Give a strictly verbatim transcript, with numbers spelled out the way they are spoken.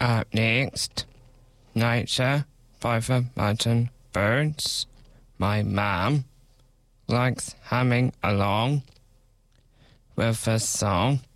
Up next, Nature by the Mutton Birds. My mum likes humming along with a song